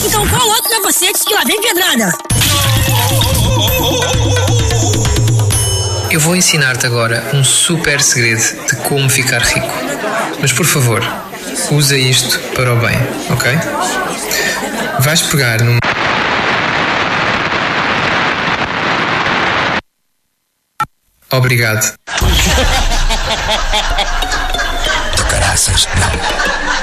Então qual outro capacetes que lá vem pedrada? Eu vou ensinar-te agora um super segredo de como ficar rico. Mas por favor, usa isto para o bem, ok? Vais pegar numa... Obrigado. De caraças, não.